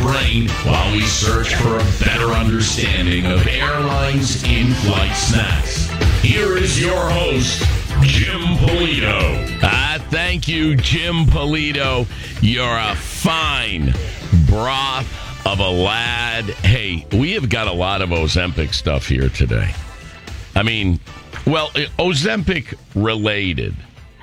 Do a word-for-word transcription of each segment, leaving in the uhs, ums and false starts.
brain while we search for a better understanding of airlines' in-flight snacks. Here is your host, Jim Polito. Ah, thank you, Jim Polito. You're a fine broth of a lad. Hey, we have got a lot of Ozempic stuff here today. I mean, well, Ozempic related.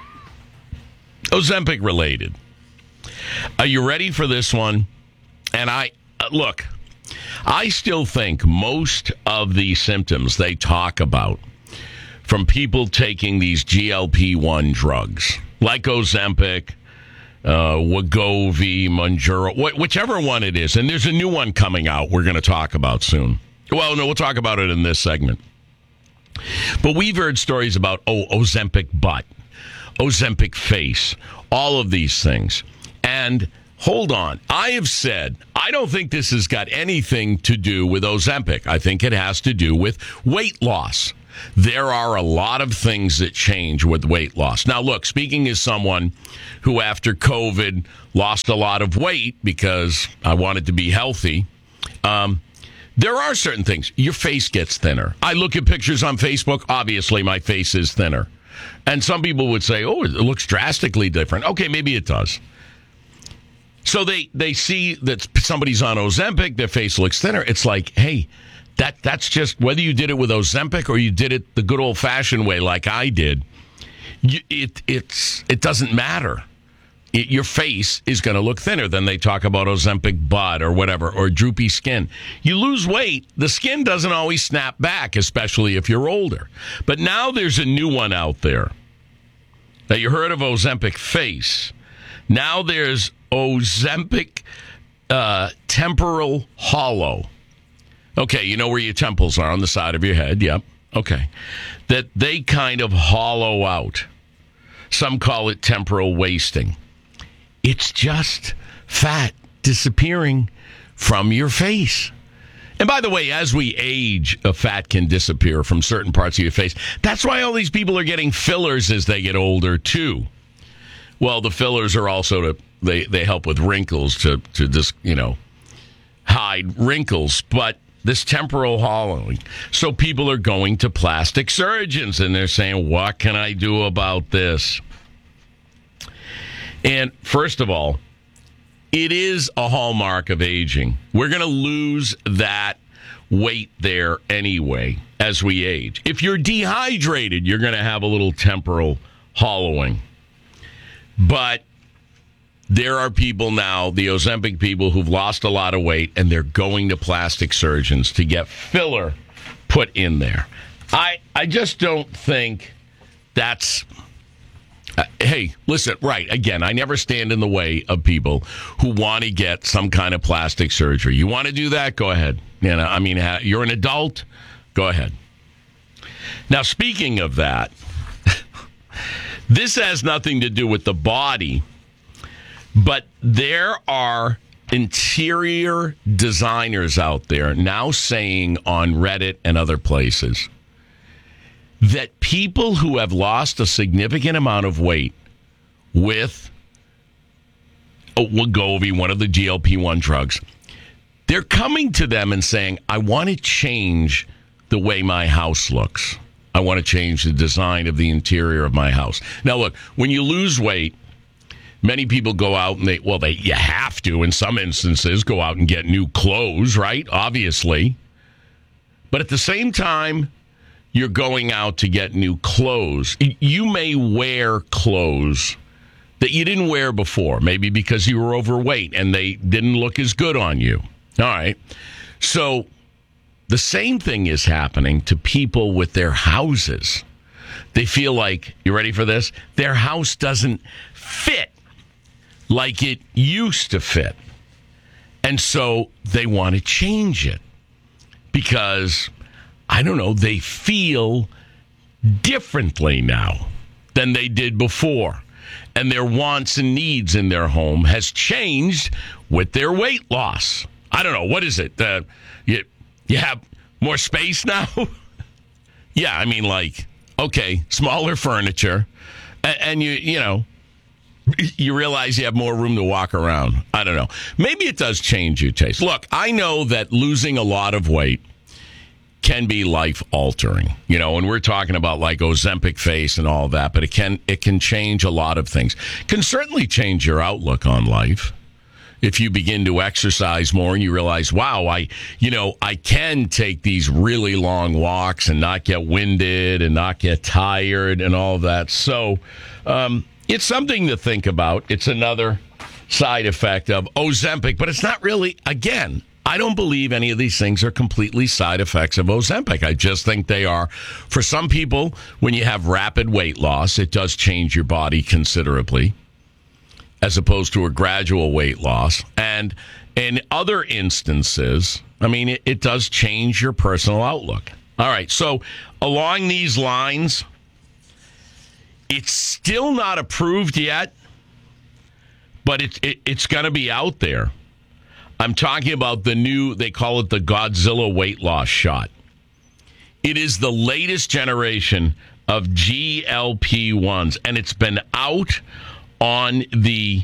Ozempic related. Are you ready for this one? And I, uh, look, I still think most of the symptoms they talk about from people taking these G L P one drugs, like Ozempic, uh, Wegovy, Mounjaro, wh- whichever one it is, and there's a new one coming out we're going to talk about soon. Well, no, we'll talk about it in this segment. But we've heard stories about, oh, Ozempic butt, Ozempic face, all of these things. And hold on, I have said, I don't think this has got anything to do with Ozempic. I think it has to do with weight loss. There are a lot of things that change with weight loss. Now, look, speaking as someone who after COVID lost a lot of weight because I wanted to be healthy, um, there are certain things. Your face gets thinner. I look at pictures on Facebook. Obviously, my face is thinner. And some people would say, oh, it looks drastically different. Okay, maybe it does. So they, they see that somebody's on Ozempic, their face looks thinner. It's like, hey, that that's just, whether you did it with Ozempic or you did it the good old-fashioned way like I did, you, it it's it doesn't matter. It, your face is going to look thinner. Then they talk about Ozempic butt or whatever, or droopy skin. You lose weight, the skin doesn't always snap back, especially if you're older. But now there's a new one out there. Now, you heard of Ozempic face. Now there's Ozempic uh, temporal hollow. Okay, you know where your temples are on the side of your head. Yep. Okay. That they kind of hollow out. Some call it temporal wasting. It's just fat disappearing from your face. And by the way, as we age, a fat can disappear from certain parts of your face. That's why all these people are getting fillers as they get older, too. Well, the fillers are also to, they, they help with wrinkles to, to just, you know, hide wrinkles. But this temporal hollowing. So people are going to plastic surgeons and they're saying, what can I do about this? And first of all, it is a hallmark of aging. We're going to lose that weight there anyway as we age. If you're dehydrated, you're going to have a little temporal hollowing. But there are people now, the Ozempic people, who've lost a lot of weight, and they're going to plastic surgeons to get filler put in there. I I just don't think that's... Uh, hey, listen, right, again, I never stand in the way of people who want to get some kind of plastic surgery. You want to do that? Go ahead. You know, I mean, ha- you're an adult? Go ahead. Now, speaking of that, this has nothing to do with the body, but there are interior designers out there now saying on Reddit and other places that people who have lost a significant amount of weight with Wegovy, one of the G L P one drugs, they're coming to them and saying, I want to change the way my house looks. I want to change the design of the interior of my house. Now, look, when you lose weight, many people go out and they, well, they you have to, in some instances, go out and get new clothes, right? Obviously. But at the same time, you're going out to get new clothes. You may wear clothes that you didn't wear before, maybe because you were overweight and they didn't look as good on you. All right. So the same thing is happening to people with their houses. They feel like, you ready for this? Their house doesn't fit like it used to fit. And so they want to change it because, I don't know, they feel differently now than they did before. And their wants and needs in their home has changed with their weight loss. I don't know. What is it? Uh, you, you have more space now? Yeah, I mean, like, okay, smaller furniture. And, and you, you know, you realize you have more room to walk around. I don't know. Maybe it does change your taste. Look, I know that losing a lot of weight can be life-altering, you know, and we're talking about like Ozempic face and all that, but it can it can change a lot of things. Can certainly change your outlook on life. If you begin to exercise more and you realize, wow, I, you know, I can take these really long walks and not get winded and not get tired and all that. So um, it's something to think about. It's another side effect of Ozempic, but it's not really, again, I don't believe any of these things are completely side effects of Ozempic. I just think they are. For some people, when you have rapid weight loss, it does change your body considerably, as opposed to a gradual weight loss. And in other instances, I mean, it, it does change your personal outlook. All right, so along these lines, it's still not approved yet, but it, it, it's going to be out there. I'm talking about the new, they call it the Godzilla weight loss shot. It is the latest generation of G L P ones, and it's been out on the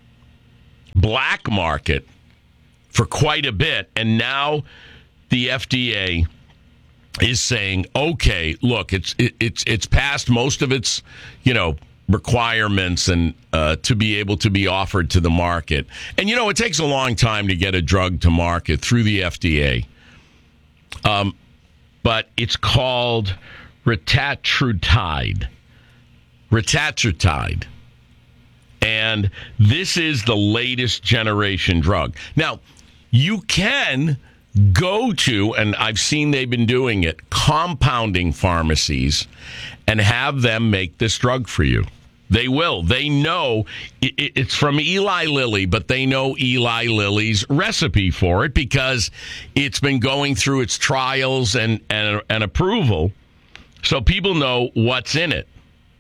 black market for quite a bit, and now the F D A is saying, okay, look, it's it, it's it's past most of its, you know, requirements and uh, to be able to be offered to the market. And, you know, it takes a long time to get a drug to market through the F D A. Um, but it's called retatrutide. Retatrutide. And this is the latest generation drug. Now, you can go to, and I've seen they've been doing it, compounding pharmacies and have them make this drug for you. They will. They know it's from Eli Lilly, but they know Eli Lilly's recipe for it because it's been going through its trials and, and, and approval. So people know what's in it.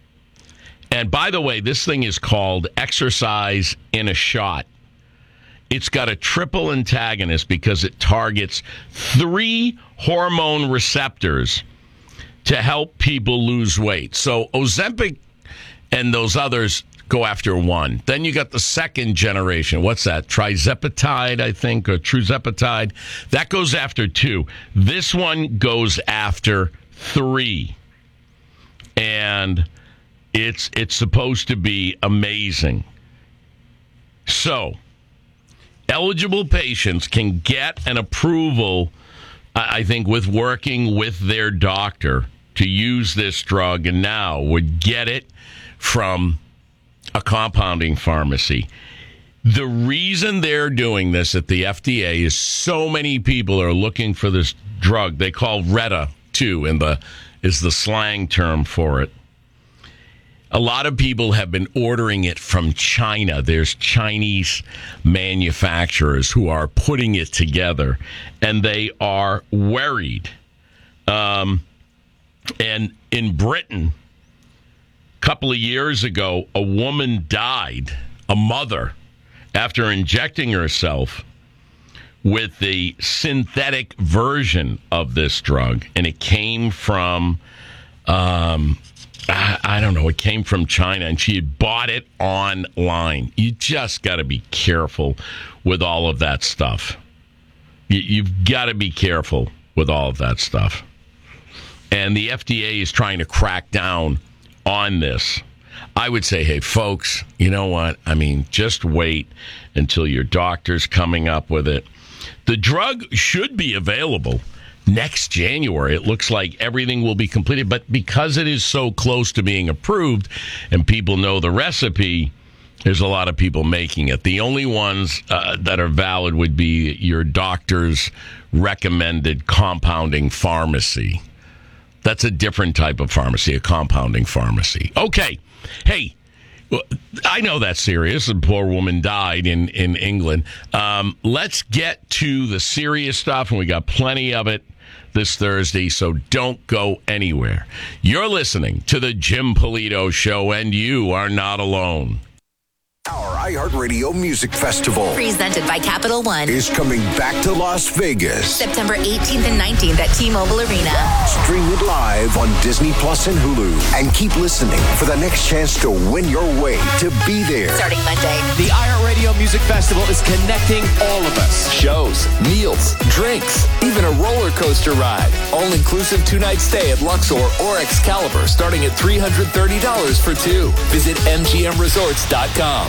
And by the way, this thing is called Exercise in a Shot. It's got a triple antagonist because it targets three hormone receptors to help people lose weight. So Ozempic and those others go after one. Then you got the second generation. What's that? Trizepatide, I think, or Truzepatide. That goes after two. This one goes after three. And it's it's supposed to be amazing. So, eligible patients can get an approval, I think, with working with their doctor to use this drug, and now would get it from a compounding pharmacy. The reason they're doing this at the F D A is so many people are looking for this drug. They call Retta, too, in the is the slang term for it. A lot of people have been ordering it from China. There's Chinese manufacturers who are putting it together, and they are worried. Um, and in Britain, a couple of years ago, a woman died, a mother, after injecting herself with the synthetic version of this drug. And it came from... Um, I, I don't know. It came from China, and she had bought it online. You just got to be careful with all of that stuff. You, you've got to be careful with all of that stuff. And the F D A is trying to crack down on this. I would say, hey, folks, you know what? I mean, just wait until your doctor's coming up with it. The drug should be available next January. It looks like everything will be completed, but because it is so close to being approved and people know the recipe, there's a lot of people making it. The only ones uh, that are valid would be your doctor's recommended compounding pharmacy. That's a different type of pharmacy, a compounding pharmacy. Okay. Hey, I know that's serious. A poor woman died in, in England. Um, let's get to the serious stuff, and we got plenty of it this Thursday, so don't go anywhere. You're listening to the Jim Polito Show, and you are not alone. Our iHeartRadio Music Festival, presented by Capital One, is coming back to Las Vegas. September eighteenth and nineteenth at T-Mobile Arena. Stream it live on Disney Plus and Hulu. And keep listening for the next chance to win your way to be there. Starting Monday. The iHeartRadio Music Festival is connecting all of us. Shows, meals, drinks, even a roller coaster ride. All-inclusive two-night stay at Luxor or Excalibur, starting at three hundred thirty dollars for two. Visit M G M resorts dot com.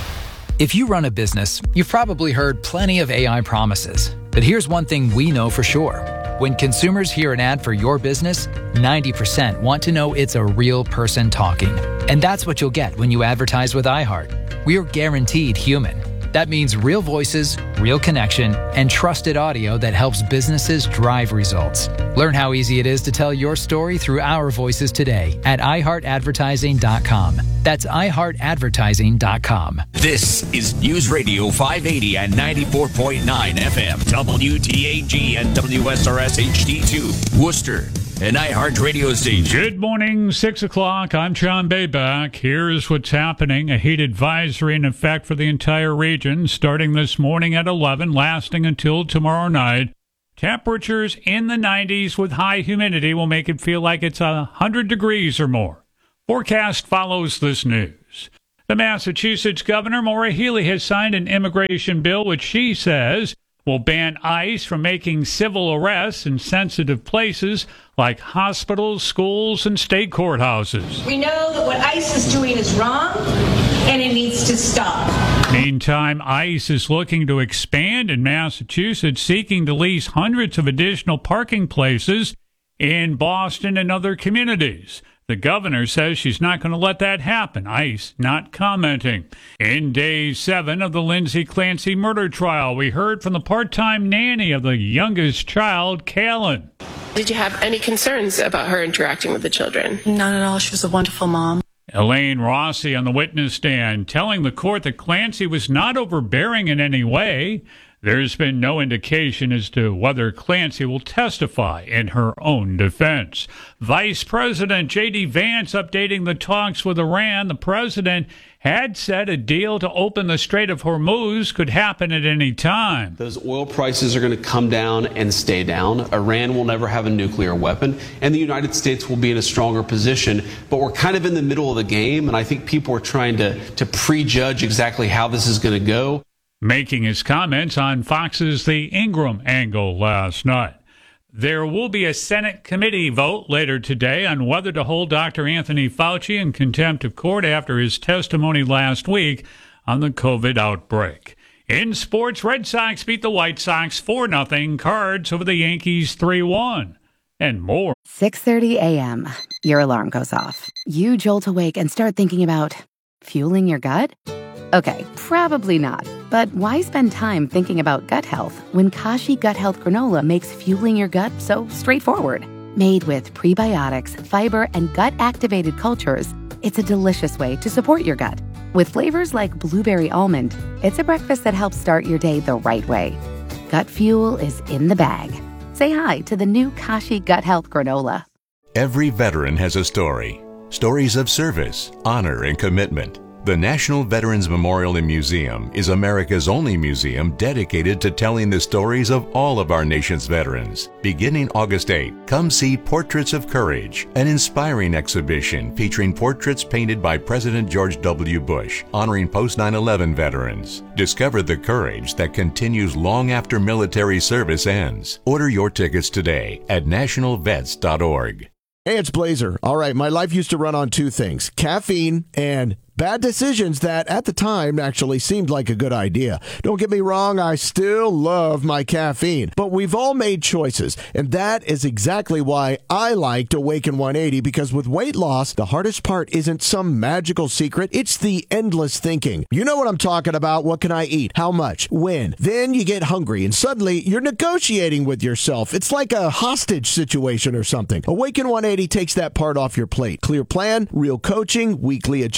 If you run a business, you've probably heard plenty of A I promises. But here's one thing we know for sure. When consumers hear an ad for your business, ninety percent want to know it's a real person talking. And that's what you'll get when you advertise with iHeart. We are guaranteed human. That means real voices, real connection, and trusted audio that helps businesses drive results. Learn how easy it is to tell your story through our voices today at i heart advertising dot com. That's i heart advertising dot com. This is News Radio five eighty and ninety-four point nine F M, W T A G and W S R S H D two, Worcester, an iHeart Radio station. Good morning, six o'clock. I'm John Bayback. Here's what's happening. A heat advisory in effect for the entire region starting this morning at eleven, lasting until tomorrow night. Temperatures in the nineties with high humidity will make it feel like it's one hundred degrees or more. Forecast follows this news. The Massachusetts Governor, Maura Healey, has signed an immigration bill which she says will ban ICE from making civil arrests in sensitive places like hospitals, schools, and state courthouses. We know that what ICE is doing is wrong, and it needs to stop. Meantime, ICE is looking to expand in Massachusetts, seeking to lease hundreds of additional parking places in Boston and other communities. The governor says she's not going to let that happen. ICE not commenting. In day seven of the Lindsay Clancy murder trial, we heard from the part-time nanny of the youngest child, Callan. Did you have any concerns about her interacting with the children? None at all. She was a wonderful mom. Elaine Rossi on the witness stand telling the court that Clancy was not overbearing in any way. There's been no indication as to whether Clancy will testify in her own defense. Vice President J D. Vance updating the talks with Iran. The president had said a deal to open the Strait of Hormuz could happen at any time. Those oil prices are going to come down and stay down. Iran will never have a nuclear weapon, and the United States will be in a stronger position. But we're kind of in the middle of the game, and I think people are trying to, to prejudge exactly how this is going to go. Making his comments on Fox's The Ingram Angle last night. There will be a Senate committee vote later today on whether to hold Doctor Anthony Fauci in contempt of court after his testimony last week on the COVID outbreak. In sports, Red Sox beat the White Sox four nothing, Cards over the Yankees three one, and more. six thirty a.m. Your alarm goes off. You jolt awake and start thinking about fueling your gut? Okay, probably not. But why spend time thinking about gut health when Kashi Gut Health Granola makes fueling your gut so straightforward? Made with prebiotics, fiber, and gut-activated cultures, it's a delicious way to support your gut. With flavors like blueberry almond, it's a breakfast that helps start your day the right way. Gut fuel is in the bag. Say hi to the new Kashi Gut Health Granola. Every veteran has a story. Stories of service, honor, and commitment. The National Veterans Memorial and Museum is America's only museum dedicated to telling the stories of all of our nation's veterans. Beginning August eighth, come see Portraits of Courage, an inspiring exhibition featuring portraits painted by President George W. Bush, honoring post nine eleven veterans. Discover the courage that continues long after military service ends. Order your tickets today at national vets dot org. Hey, it's Blazer. All right, my life used to run on two things, caffeine and bad decisions that at the time actually seemed like a good idea. Don't get me wrong, I still love my caffeine, but we've all made choices, and that is exactly why I liked Awaken one eighty, because with weight loss, the hardest part isn't some magical secret, it's the endless thinking. You know what I'm talking about. What can I eat? How much? When? Then you get hungry, and suddenly you're negotiating with yourself. It's like a hostage situation or something. Awaken one eighty takes that part off your plate. Clear plan, real coaching, weekly adjustment,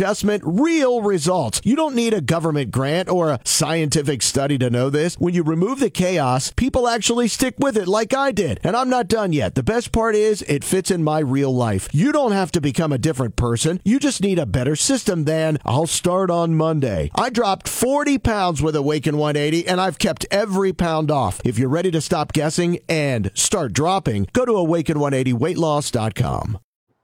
real results. You don't need a government grant or a scientific study to know this. When you remove the chaos, people actually stick with it like I did. And I'm not done yet. The best part is it fits in my real life. You don't have to become a different person. You just need a better system than I'll start on Monday. I dropped forty pounds with Awaken one eighty, and I've kept every pound off. If you're ready to stop guessing and start dropping, go to awaken one eighty weight loss dot com.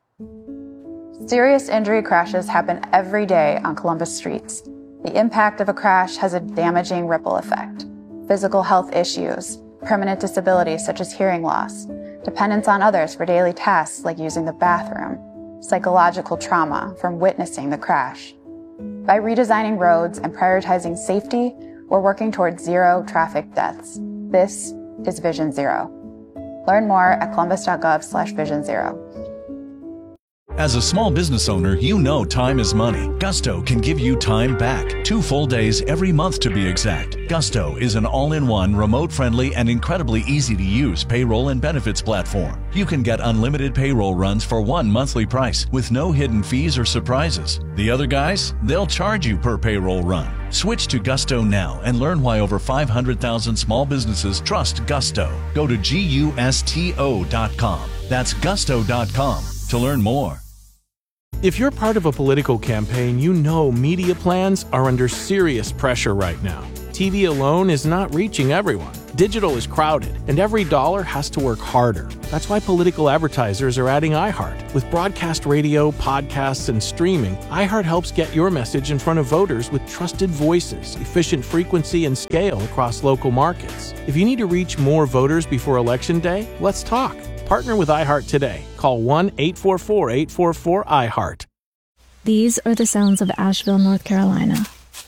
Serious injury crashes happen every day on Columbus streets. The impact of a crash has a damaging ripple effect. Physical health issues, permanent disabilities such as hearing loss, dependence on others for daily tasks like using the bathroom, psychological trauma from witnessing the crash. By redesigning roads and prioritizing safety, we're working towards zero traffic deaths. This is Vision Zero. Learn more at columbus.gov slash vision zero. As a small business owner, you know time is money. Gusto can give you time back. Two full days every month to be exact. Gusto is an all-in-one, remote-friendly, and incredibly easy-to-use payroll and benefits platform. You can get unlimited payroll runs for one monthly price with no hidden fees or surprises. The other guys, they'll charge you per payroll run. Switch to Gusto now and learn why over five hundred thousand small businesses trust Gusto. Go to gusto dot com. That's gusto dot com to learn more. If you're part of a political campaign, you know media plans are under serious pressure right now. T V alone is not reaching everyone. Digital is crowded, and every dollar has to work harder. That's why political advertisers are adding iHeart. With broadcast radio, podcasts, and streaming, iHeart helps get your message in front of voters with trusted voices, efficient frequency, and scale across local markets. If you need to reach more voters before Election Day, let's talk. Partner with iHeart today. Call one eight four four, eight four four, I heart. These are the sounds of Asheville, North Carolina.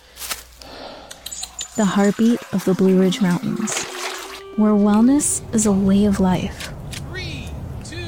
The heartbeat of the Blue Ridge Mountains, where wellness is a way of life. Three, two,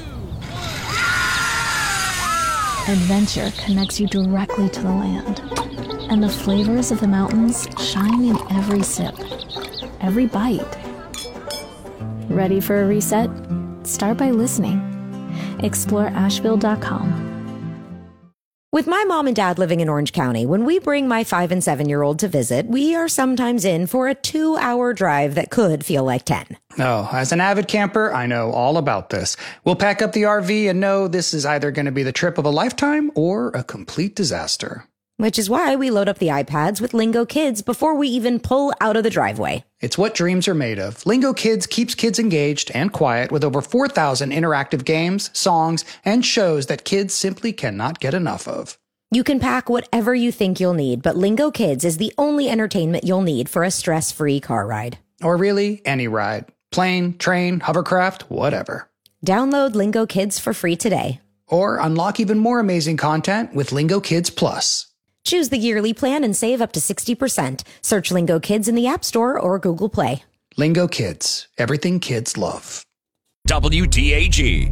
one. Adventure connects you directly to the land, and the flavors of the mountains shine in every sip, every bite. Ready for a reset? Start by listening. Explore Asheville dot com. With my mom and dad living in Orange County, when we bring my five and seven-year-old to visit, we are sometimes in for a two-hour drive that could feel like ten. Oh, as an avid camper, I know all about this. We'll pack up the R V and know this is either going to be the trip of a lifetime or a complete disaster. Which is why we load up the iPads with Lingo Kids before we even pull out of the driveway. It's what dreams are made of. Lingo Kids keeps kids engaged and quiet with over four thousand interactive games, songs, and shows that kids simply cannot get enough of. You can pack whatever you think you'll need, but Lingo Kids is the only entertainment you'll need for a stress-free car ride. Or really, any ride. Plane, train, hovercraft, whatever. Download Lingo Kids for free today. Or unlock even more amazing content with Lingo Kids Plus. Choose the yearly plan and save up to sixty percent. Search Lingo Kids in the App Store or Google Play. Lingo Kids. Everything kids love. W T A G.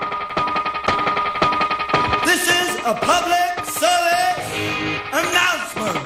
This is a public service announcement.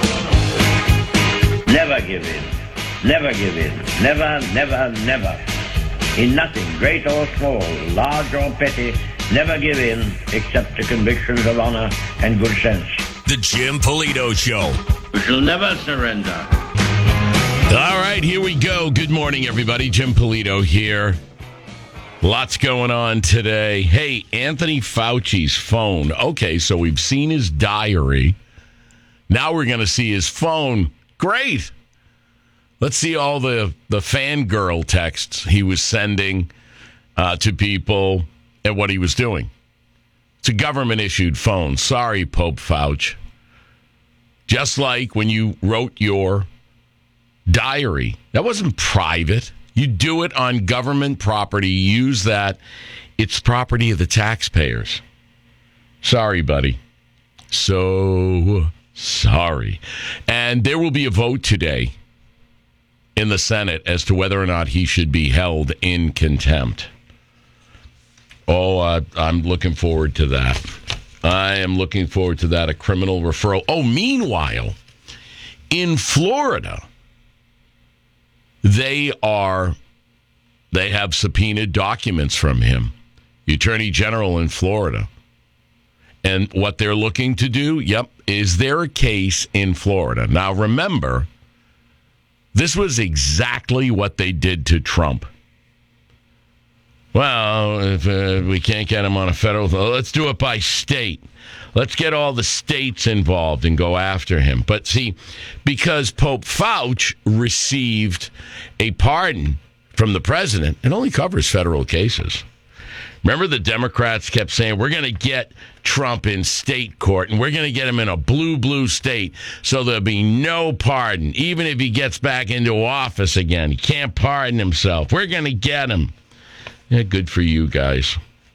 Never give in. Never give in. Never, never, never. In nothing, great or small, large or petty, never give in except to convictions of honor and good sense. The Jim Polito Show. We shall never surrender. All right, here we go. Good morning, everybody. Jim Polito here. Lots going on today. Hey, Anthony Fauci's phone. Okay, so we've seen his diary. Now we're going to see his phone. Great. Let's see all the, the fangirl texts he was sending uh, to people and what he was doing. It's a government-issued phone. Sorry, Pope Fauci. Just like when you wrote your diary. That wasn't private. You do it on government property. Use that. It's property of the taxpayers. Sorry, buddy. So sorry. And there will be a vote today in the Senate as to whether or not he should be held in contempt. Oh, uh, I'm looking forward to that. I am looking forward to that, a criminal referral. Oh, meanwhile, in Florida, they are, they have subpoenaed documents from him, the Attorney General in Florida. And what they're looking to do, yep, is there a case in Florida? Now, remember, this was exactly what they did to Trump. Well, if uh, we can't get him on a federal, let's do it by state. Let's get all the states involved and go after him. But see, because Pope Fauci received a pardon from the president, it only covers federal cases. Remember, the Democrats kept saying, we're going to get Trump in state court, and we're going to get him in a blue, blue state, so there'll be no pardon. Even if he gets back into office again, he can't pardon himself. We're going to get him. Yeah, good for you guys.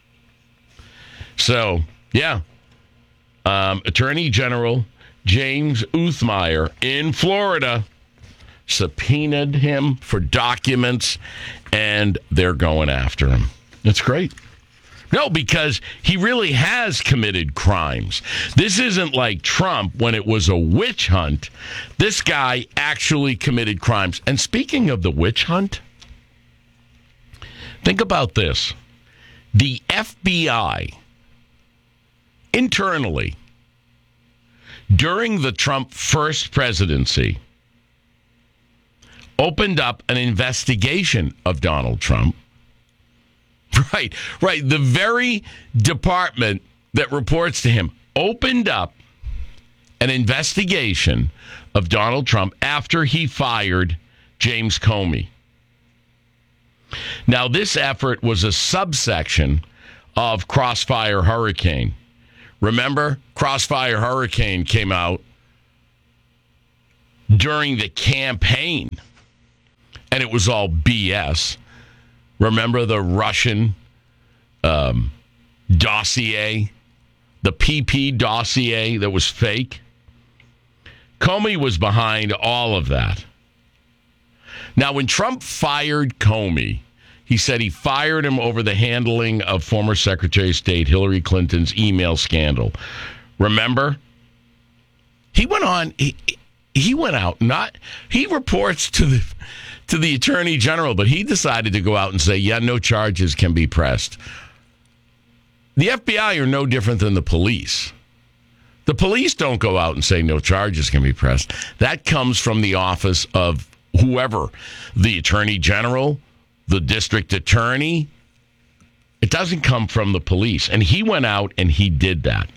So, yeah. Um, Attorney General James Uthmeier in Florida subpoenaed him for documents, and they're going after him. That's great. No, because he really has committed crimes. This isn't like Trump when it was a witch hunt. This guy actually committed crimes. And speaking of the witch hunt, think about this. The F B I, internally, during the Trump first presidency, opened up an investigation of Donald Trump. Right, right. The very department that reports to him opened up an investigation of Donald Trump after he fired James Comey. Now, this effort was a subsection of Crossfire Hurricane. Remember, Crossfire Hurricane came out during the campaign, and it was all B S. Remember the Russian um, dossier, the P P dossier that was fake? Comey was behind all of that. Now, when Trump fired Comey, he said he fired him over the handling of former Secretary of State Hillary Clinton's email scandal. Remember? He went on, he, he went out, not, he reports to the... to the Attorney General, but he decided to go out and say, yeah, no charges can be pressed. The F B I are no different than the police. The police don't go out and say no charges can be pressed. That comes from the office of whoever, the Attorney General, the district attorney. It doesn't come from the police. And he went out and he did that.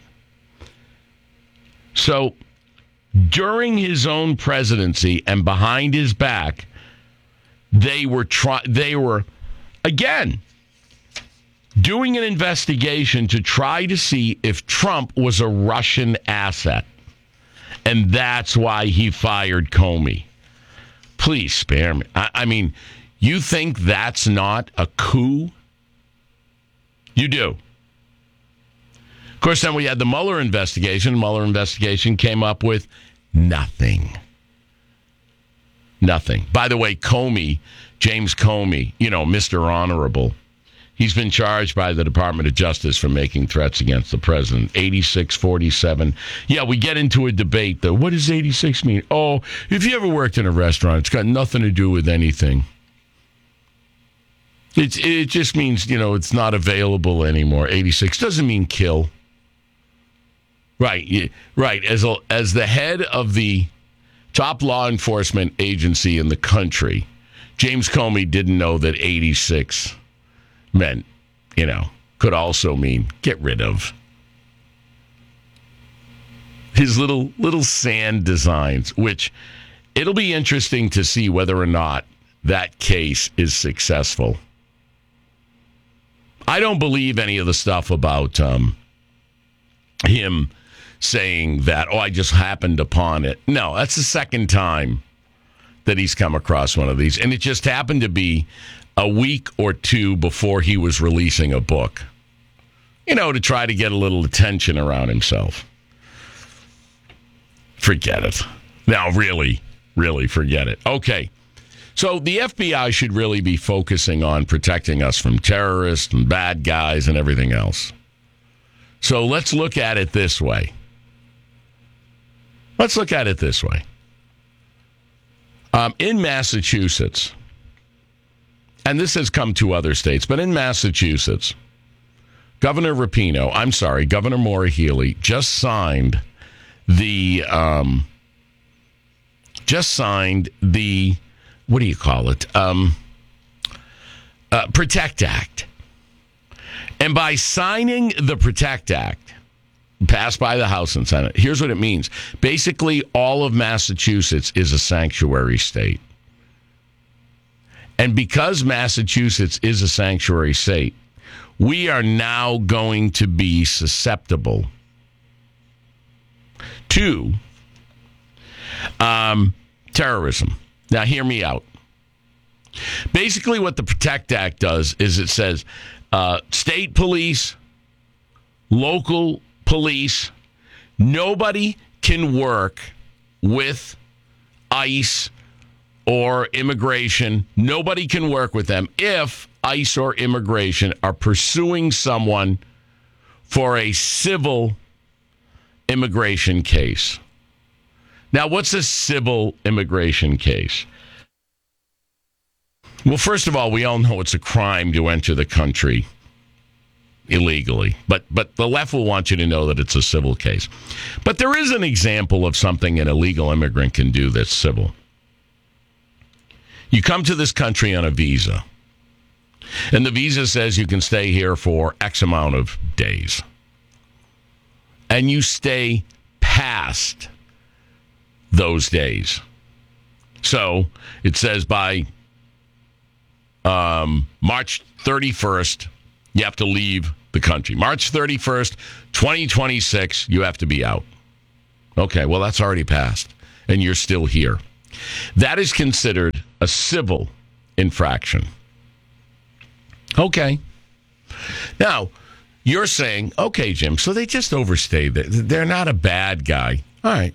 So during his own presidency and behind his back, They were try- They were, again, doing an investigation to try to see if Trump was a Russian asset. And that's why he fired Comey. Please spare me. I, I mean, you think that's not a coup? You do. Of course, then we had the Mueller investigation. The Mueller investigation came up with nothing. Nothing. By the way, Comey, James Comey, you know, Mister Honorable, he's been charged by the Department of Justice for making threats against the president. eighty-six forty-seven. Yeah, we get into a debate, though. What does eighty-six mean? Oh, if you ever worked in a restaurant, it's got nothing to do with anything. It's, it just means, you know, it's not available anymore. eighty-six doesn't mean kill. Right, right. As, a, as the head of the top law enforcement agency in the country, James Comey didn't know that eighty-six meant, you know, could also mean get rid of. His little little sand designs, which it'll be interesting to see whether or not that case is successful. I don't believe any of the stuff about um, him saying that, oh, I just happened upon it. No, that's the second time that he's come across one of these. And it just happened to be a week or two before he was releasing a book, you know, to try to get a little attention around himself. Forget it. Now, really, really forget it. Okay. So the F B I should really be focusing on protecting us from terrorists and bad guys and everything else. So let's look at it this way. Let's look at it this way. Um, in Massachusetts, and this has come to other states, but in Massachusetts, Governor Rapino, I'm sorry, Governor Maura Healey just signed the, um, just signed the, what do you call it? Um, uh, Protect Act. And by signing the Protect Act, passed by the House and Senate, here's what it means. Basically, all of Massachusetts is a sanctuary state. And because Massachusetts is a sanctuary state, we are now going to be susceptible to um, terrorism. Now, hear me out. Basically, what the Protect Act does is it says uh, state police, local police, nobody can work with ICE or immigration. Nobody can work with them if ICE or immigration are pursuing someone for a civil immigration case. Now, what's a civil immigration case? Well, first of all, we all know it's a crime to enter the country illegally. But but the left will want you to know that it's a civil case. But there is an example of something an illegal immigrant can do that's civil. You come to this country on a visa, and the visa says you can stay here for X amount of days. And you stay past those days. So it says by um, March thirty-first, you have to leave the country. March thirty-first, twenty twenty-six, you have to be out. Okay, well, that's already passed, and you're still here. That is considered a civil infraction. Okay. Now, you're saying, okay, Jim, so they just overstayed. They're not a bad guy. All right.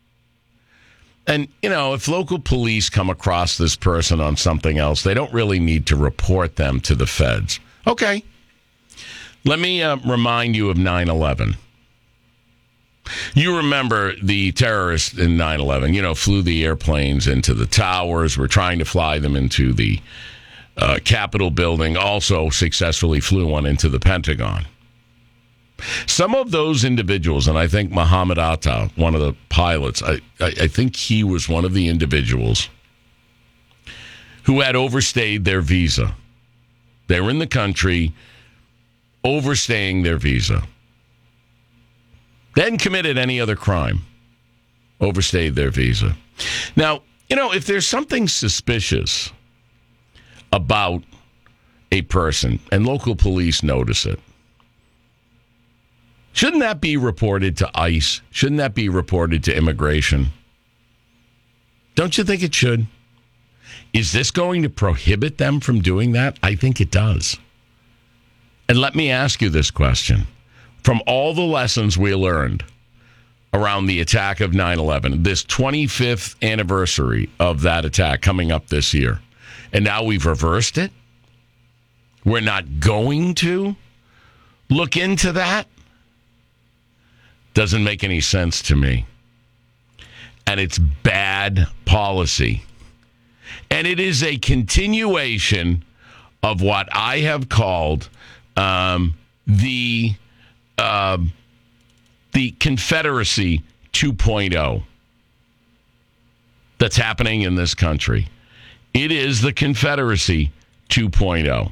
And, you know, if local police come across this person on something else, they don't really need to report them to the feds. Okay. Let me uh, remind you of nine eleven. You remember the terrorists in nine eleven, you know, flew the airplanes into the towers, were trying to fly them into the uh, Capitol building, also successfully flew one into the Pentagon. Some of those individuals, and I think Muhammad Atta, one of the pilots, I, I, I think he was one of the individuals who had overstayed their visa. They were in the country overstaying their visa. They hadn't committed any other crime. Overstayed their visa. Now, you know, if there's something suspicious about a person and local police notice it, shouldn't that be reported to ICE? Shouldn't that be reported to immigration? Don't you think it should? Is this going to prohibit them from doing that? I think it does. And let me ask you this question. From all the lessons we learned around the attack of nine eleven, this twenty-fifth anniversary of that attack coming up this year, and now we've reversed it? We're not going to look into that? Doesn't make any sense to me. And it's bad policy. And it is a continuation of what I have called um, the uh, the Confederacy two point oh that's happening in this country. It is the Confederacy two point oh.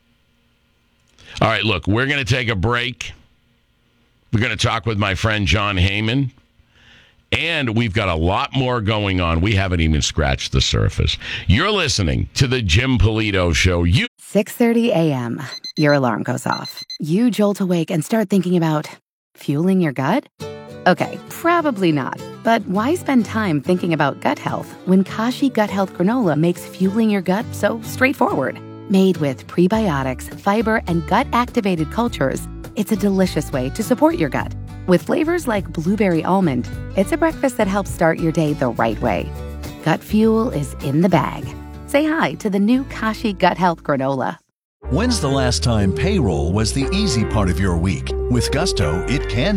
All right, look, we're going to take a break. We're going to talk with my friend John Heyman. And we've got a lot more going on. We haven't even scratched the surface. You're listening to the Jim Polito Show. You six thirty a.m. Your alarm goes off. You jolt awake and start thinking about fueling your gut? Okay, probably not. But why spend time thinking about gut health when Kashi Gut Health Granola makes fueling your gut so straightforward? Made with prebiotics, fiber, and gut-activated cultures, it's a delicious way to support your gut. With flavors like blueberry almond, it's a breakfast that helps start your day the right way. Gut fuel is in the bag. Say hi to the new Kashi Gut Health Granola. When's the last time payroll was the easy part of your week? With Gusto, it can be.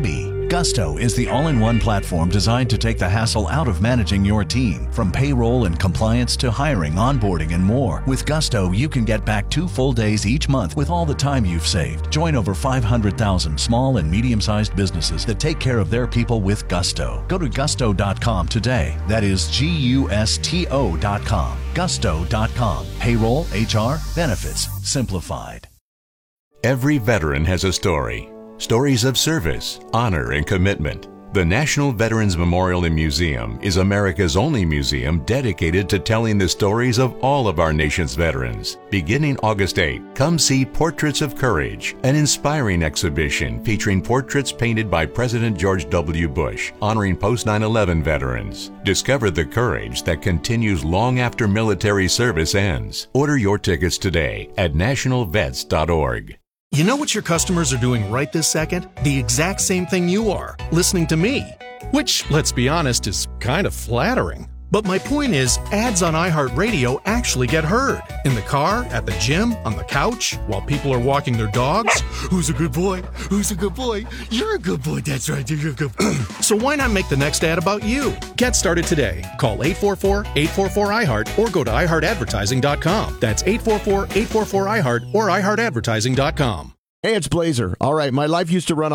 Gusto is the all-in-one platform designed to take the hassle out of managing your team. From payroll and compliance to hiring, onboarding, and more. With Gusto, you can get back two full days each month with all the time you've saved. Join over five hundred thousand small and medium-sized businesses that take care of their people with Gusto. Go to gusto dot com today. That is G U S T O dot com. gusto dot com. Payroll, H R, benefits, simplified. Every veteran has a story. Stories of service, honor, and commitment. The National Veterans Memorial and Museum is America's only museum dedicated to telling the stories of all of our nation's veterans. Beginning August eighth, come see Portraits of Courage, an inspiring exhibition featuring portraits painted by President George W. Bush, honoring post nine eleven veterans. Discover the courage that continues long after military service ends. Order your tickets today at national vets dot org. You know what your customers are doing right this second? The exact same thing you are, listening to me. Which, let's be honest, is kind of flattering. But my point is, ads on iHeartRadio actually get heard. In the car, at the gym, on the couch, while people are walking their dogs. Who's a good boy? Who's a good boy? You're a good boy. That's right. You're a good boy. So why not make the next ad about you? Get started today. Call eight four four, eight four four, I heart or go to i heart advertising dot com. That's eight four four, eight four four, I heart or i heart advertising dot com. Hey, it's Blazer. All right, my life used to run on